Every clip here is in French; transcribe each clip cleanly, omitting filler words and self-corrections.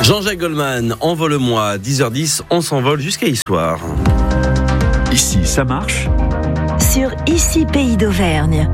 Jean-Jacques Goldman, envole-moi, 10h10, on s'envole jusqu'à Issoire. Ici, ça marche. Sur Ici Pays d'Auvergne.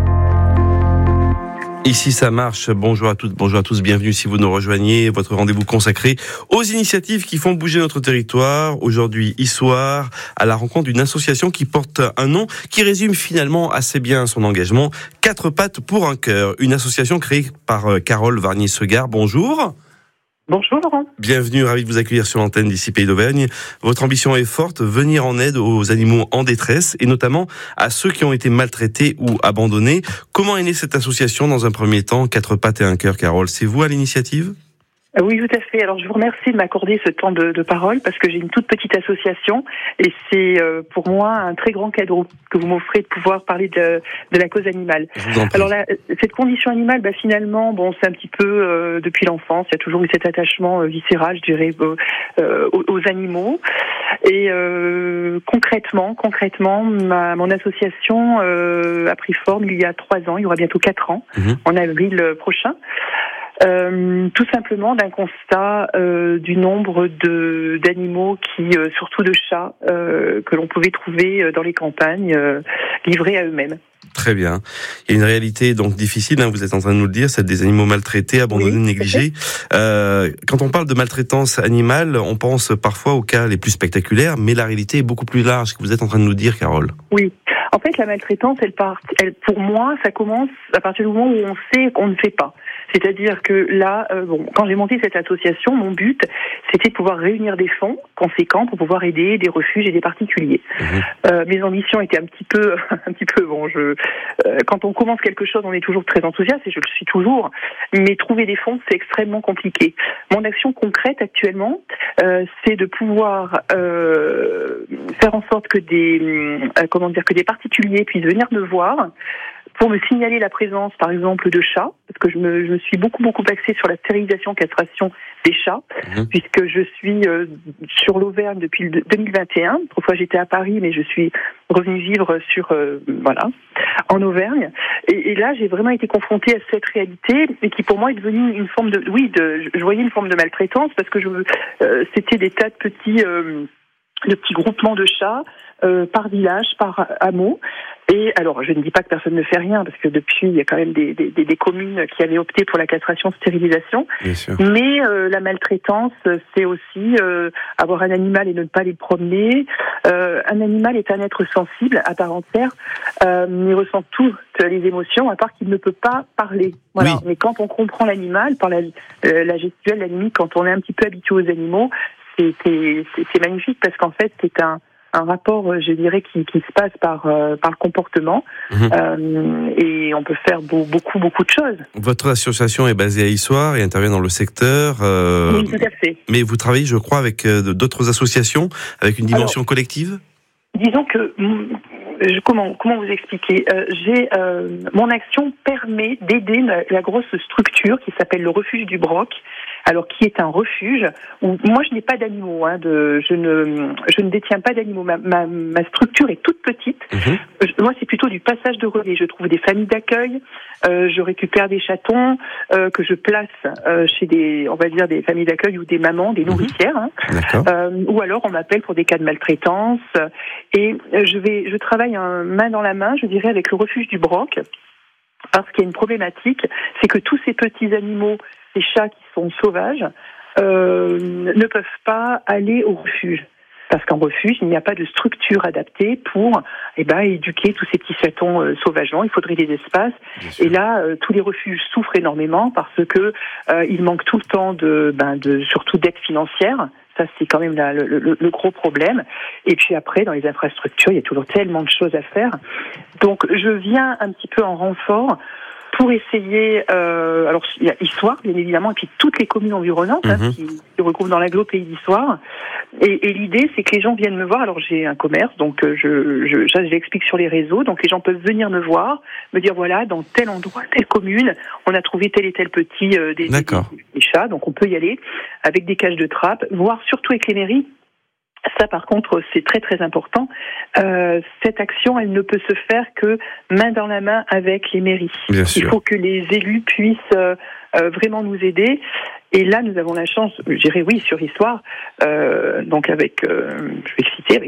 Ici ça marche, bonjour à toutes, bonjour à tous, bienvenue si vous nous rejoignez, votre rendez-vous consacré aux initiatives qui font bouger notre territoire. Aujourd'hui, Issoire, à la rencontre d'une association qui porte un nom qui résume finalement assez bien son engagement, 4 pattes pour un cœur, une association créée par Carole Varnier-Segard. Bonjour. Bonjour Laurent. Bienvenue, ravi de vous accueillir sur l'antenne d'Ici Pays d'Auvergne. Votre ambition est forte, venir en aide aux animaux en détresse et notamment à ceux qui ont été maltraités ou abandonnés. Comment est née cette association dans un premier temps, 4 pattes et un cœur, Carole? C'est vous à l'initiative? Oui, tout à fait. Alors, je vous remercie de m'accorder ce temps de parole parce que j'ai une toute petite association et c'est pour moi un très grand cadeau que vous m'offrez de pouvoir parler de la cause animale. Alors, cette condition animale, finalement, c'est un petit peu depuis l'enfance. Il y a toujours eu cet attachement viscéral, je dirais, aux animaux. Et concrètement, mon association a pris forme il y a 3 ans. Il y aura bientôt 4 ans, en avril prochain. Tout simplement d'un constat du nombre d'animaux surtout de chats, que l'on pouvait trouver dans les campagnes, livrés à eux-mêmes. Très bien. Il y a une réalité donc difficile, vous êtes en train de nous le dire, c'est des animaux maltraités, abandonnés, négligés. Quand on parle de maltraitance animale, on pense parfois aux cas les plus spectaculaires, mais la réalité est beaucoup plus large, que vous êtes en train de nous dire, Carole. Oui. En fait, la maltraitance, pour moi, ça commence à partir du moment où on sait qu'on ne fait pas. C'est-à-dire que là, quand j'ai monté cette association, mon but, c'était de pouvoir réunir des fonds conséquents pour pouvoir aider des refuges et des particuliers. Mes ambitions étaient un petit peu, quand on commence quelque chose, on est toujours très enthousiaste, et je le suis toujours, mais trouver des fonds, c'est extrêmement compliqué. Mon action concrète actuellement, c'est de pouvoir faire en sorte que des particuliers puissent venir me voir pour me signaler la présence, par exemple, de chats, parce que je me suis beaucoup axée sur la stérilisation, castration des chats, puisque je suis sur l'Auvergne depuis 2021. Autrefois, j'étais à Paris, mais je suis revenue vivre en Auvergne. Et là, j'ai vraiment été confrontée à cette réalité, et qui pour moi est devenue une forme je voyais une forme de maltraitance, parce que c'était des tas de petits groupements de chats par village, par hameau. Et alors, je ne dis pas que personne ne fait rien, parce que depuis, il y a quand même des communes qui avaient opté pour la castration-stérilisation. Bien sûr. Mais la maltraitance, c'est aussi avoir un animal et ne pas les promener. Un animal est un être sensible à part entière. Il ressent toutes les émotions, à part qu'il ne peut pas parler. Voilà. Oui. Mais quand on comprend l'animal, par la gestuelle, la limite, quand on est un petit peu habitué aux animaux, c'est magnifique, parce qu'en fait, c'est un rapport, je dirais, qui se passe par le comportement, et on peut faire beaucoup de choses. Votre association est basée à Issoire et intervient dans le secteur. Oui, tout à fait. Mais vous travaillez, je crois, avec d'autres associations, avec une dimension collective. Disons que comment vous expliquer, mon action permet d'aider la grosse structure qui s'appelle le refuge du Broc. Alors, qui est un refuge où moi je n'ai pas d'animaux, je ne détiens pas d'animaux. Ma structure est toute petite. Moi, c'est plutôt du passage de relais. Je trouve des familles d'accueil, je récupère des chatons que je place chez des familles d'accueil ou des mamans, des nourricières, ou alors on m'appelle pour des cas de maltraitance. Et je travaille main dans la main, je dirais, avec le refuge du Broc. Parce qu'il y a une problématique, c'est que tous ces petits animaux, ces chats qui sont sauvages, ne peuvent pas aller au refuge. Parce qu'en refuge, il n'y a pas de structure adaptée pour éduquer tous ces petits chatons sauvagement. Il faudrait des espaces. Et là, tous les refuges souffrent énormément parce que il manque tout le temps surtout d'aide financière. Ça, c'est quand même le gros problème. Et puis après, dans les infrastructures, il y a toujours tellement de choses à faire. Donc, je viens un petit peu en renfort pour essayer... alors, il y a Issoire, bien évidemment, et puis toutes les communes environnantes qui se regroupent dans l'agglo Pays d'Issoire. Et l'idée, c'est que les gens viennent me voir. Alors, j'ai un commerce, donc j'explique sur les réseaux. Donc, les gens peuvent venir me voir, me dire, voilà, dans tel endroit, telle commune, on a trouvé tel et tel petit des chats. Donc, on peut y aller avec des cages de trappe, voire surtout avec les mairies. Ça, par contre, c'est très très important. Cette action, elle ne peut se faire que main dans la main avec les mairies. Il faut que les élus puissent vraiment nous aider. Et là, nous avons la chance, je dirais oui, sur Histoire, donc avec, je vais le citer, avec